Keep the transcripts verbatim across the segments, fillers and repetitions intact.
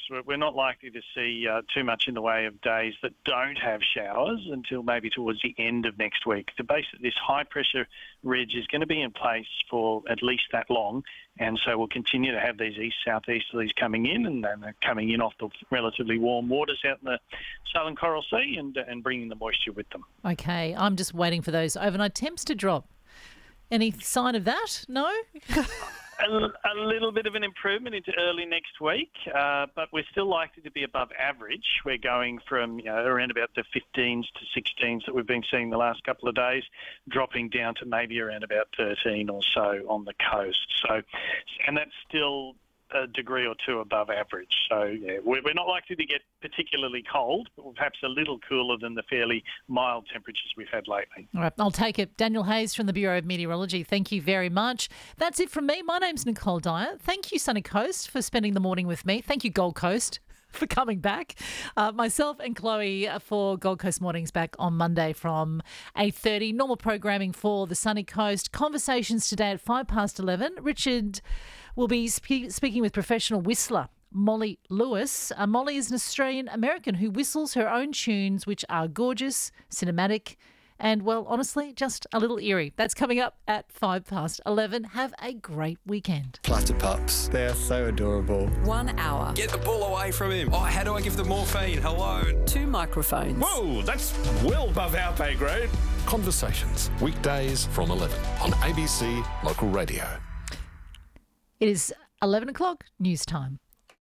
We're we're not likely to see uh, too much in the way of days that don't have showers until maybe towards the end of next week. The base of this high-pressure ridge is going to be in place for at least that long, and so we'll continue to have these east-southeasterlies coming in, and then they're coming in off the relatively warm waters out in the southern Coral Sea and, and bringing the moisture with them. Okay, I'm just waiting for those overnight temps to drop. Any sign of that? No? A, a little bit of an improvement into early next week, uh, but we're still likely to be above average. We're going from you know, around about the fifteens to sixteens that we've been seeing the last couple of days, dropping down to maybe around about thirteen or so on the coast. So, and that's still a degree or two above average. So, yeah, we're, we're not likely to get particularly cold, but perhaps a little cooler than the fairly mild temperatures we've had lately. All right, I'll take it. Daniel Hayes from the Bureau of Meteorology, thank you very much. That's it from me. My name's Nicole Dyer. Thank you, Sunny Coast, for spending the morning with me. Thank you, Gold Coast, for coming back. Uh, myself and Chloe for Gold Coast Mornings back on Monday from eight thirty. Normal programming for the Sunny Coast. Conversations today at five past eleven. Richard will be spe- speaking with professional whistler Molly Lewis. Uh, Molly is an Australian-American who whistles her own tunes, which are gorgeous, cinematic, and, well, honestly, just a little eerie. That's coming up at five past eleven. Have a great weekend. Flutter pups. They are so adorable. One hour. Get the ball away from him. Oh, how do I give them morphine? Hello. Two microphones. Whoa, that's well above our pay grade. Conversations, weekdays from eleven on A B C Local Radio. It is eleven o'clock, news time.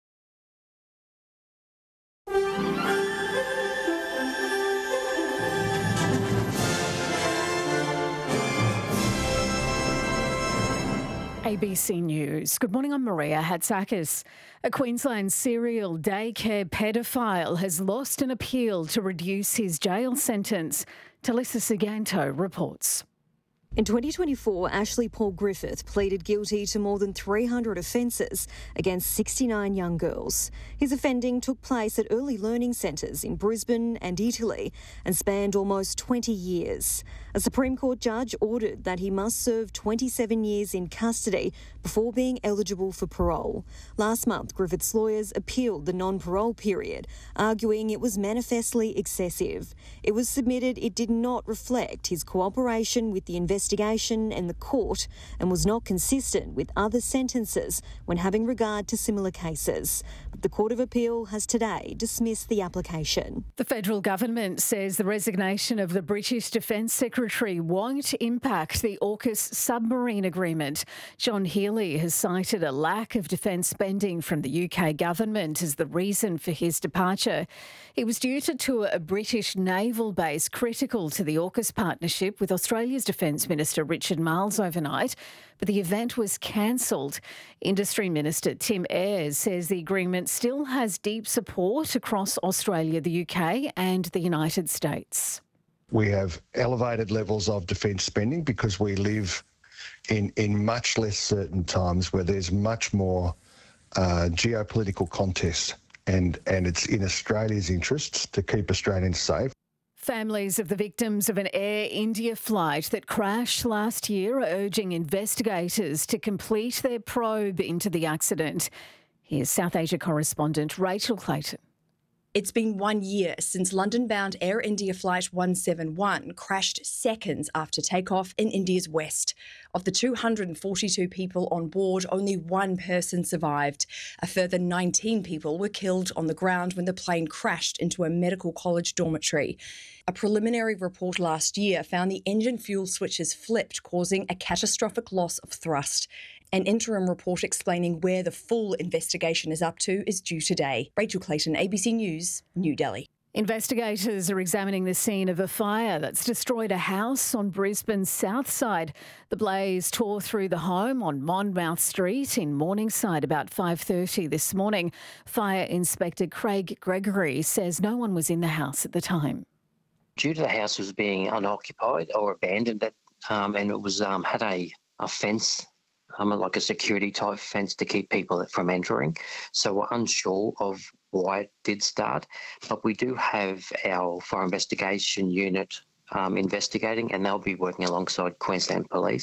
A B C News. Good morning, I'm Maria Hatzakis. A Queensland serial daycare paedophile has lost an appeal to reduce his jail sentence. Talissa Siganto reports. In twenty twenty-four, Ashley Paul Griffith pleaded guilty to more than three hundred offences against sixty-nine young girls. His offending took place at early learning centres in Brisbane and Italy and spanned almost twenty years. A Supreme Court judge ordered that he must serve twenty-seven years in custody before being eligible for parole. Last month, Griffith's lawyers appealed the non-parole period, arguing it was manifestly excessive. It was submitted it did not reflect his cooperation with the investigation investigation and the court and was not consistent with other sentences when having regard to similar cases. But the Court of Appeal has today dismissed the application. The federal government says the resignation of the British Defence Secretary won't impact the AUKUS submarine agreement. John Healey has cited a lack of defence spending from the U K government as the reason for his departure. He was due to tour a British naval base critical to the AUKUS partnership with Australia's Defence Minister Richard Marles overnight, but the event was cancelled. Industry Minister Tim Ayres says the agreement still has deep support across Australia, the U K and the United States. We have elevated levels of defence spending because we live in, in much less certain times where there's much more uh, geopolitical contest, and, and it's in Australia's interests to keep Australians safe. Families of the victims of an Air India flight that crashed last year are urging investigators to complete their probe into the accident. Here's South Asia correspondent Rachel Clayton. It's been one year since London-bound Air India Flight one seventy-one crashed seconds after takeoff in India's west. Of the two hundred forty-two people on board, only one person survived. A further nineteen people were killed on the ground when the plane crashed into a medical college dormitory. A preliminary report last year found the engine fuel switches flipped, causing a catastrophic loss of thrust. An interim report explaining where the full investigation is up to is due today. Rachel Clayton, A B C News, New Delhi. Investigators are examining the scene of a fire that's destroyed a house on Brisbane's south side. The blaze tore through the home on Monmouth Street in Morningside about five thirty this morning. Fire Inspector Craig Gregory says no one was in the house at the time. Due to the house was being unoccupied or abandoned, that, um, and it was um, had a, a fence, um, like a security type fence to keep people from entering. So we're unsure of why it did start, but we do have our fire investigation unit um, investigating, and they'll be working alongside Queensland Police.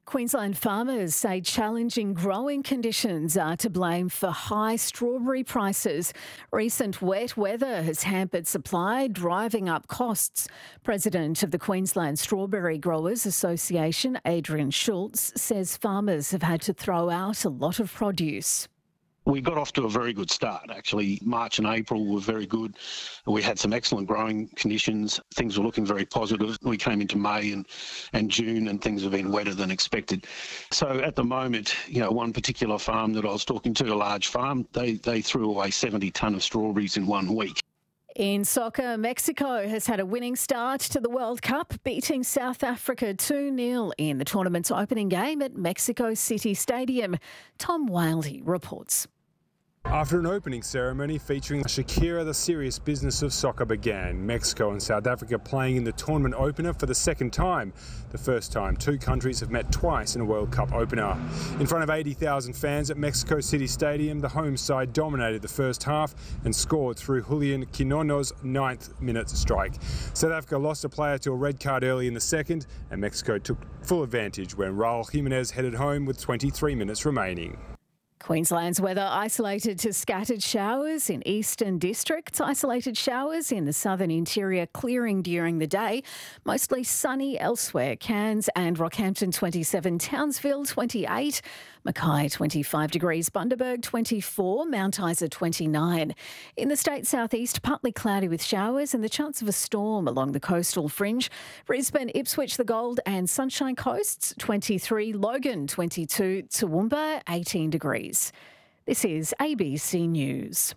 Queensland farmers say challenging growing conditions are to blame for high strawberry prices. Recent wet weather has hampered supply, driving up costs. President of the Queensland Strawberry Growers Association, Adrian Schultz, says farmers have had to throw out a lot of produce. We got off to a very good start, actually. March and April were very good. We had some excellent growing conditions. Things were looking very positive. We came into May and, and June and things have been wetter than expected. So at the moment, you know, one particular farm that I was talking to, a large farm, they, they threw away seventy tonne of strawberries in one week. In soccer, Mexico has had a winning start to the World Cup, beating South Africa two nil in the tournament's opening game at Mexico City Stadium. Tom Wildey reports. After an opening ceremony featuring Shakira, the serious business of soccer began. Mexico and South Africa playing in the tournament opener for the second time. The first time two countries have met twice in a World Cup opener. In front of eighty thousand fans at Mexico City Stadium, the home side dominated the first half and scored through Julian Quinono's ninth minute strike. South Africa lost a player to a red card early in the second, and Mexico took full advantage when Raul Jimenez headed home with twenty-three minutes remaining. Queensland's weather isolated to scattered showers in eastern districts, isolated showers in the southern interior clearing during the day, mostly sunny elsewhere. Cairns and Rockhampton twenty-seven, Townsville twenty-eight, Mackay twenty-five degrees, Bundaberg twenty-four, Mount Isa twenty-nine. In the state southeast, partly cloudy with showers and the chance of a storm along the coastal fringe. Brisbane, Ipswich, the Gold and Sunshine Coasts twenty-three, Logan twenty-two, Toowoomba eighteen degrees. This is A B C News.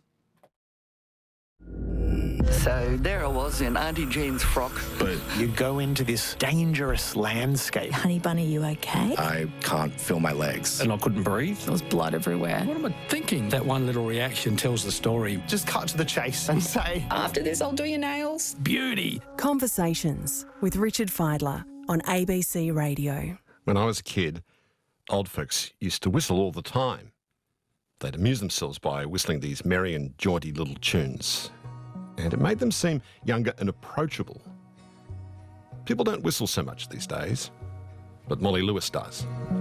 So there I was in Auntie Jean's frock. But you go into this dangerous landscape. Honey Bunny, you okay? I can't feel my legs. And I couldn't breathe. There was blood everywhere. What am I thinking? That one little reaction tells the story. Just cut to the chase and say, after this, I'll do your nails. Beauty. Conversations with Richard Fidler on A B C Radio. When I was a kid, old folks used to whistle all the time. They'd amuse themselves by whistling these merry and jaunty little tunes. And it made them seem younger and approachable. People don't whistle so much these days, but Molly Lewis does.